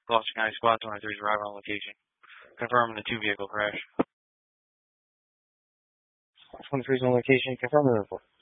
Gloucester County Squad 23 is arriving on location, confirming the two-vehicle crash. 23 is on location, confirming the report.